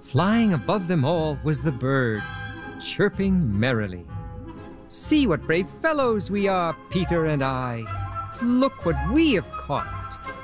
Flying above them all was the bird, chirping merrily. "See what brave fellows we are, Peter and I! Look what we have caught!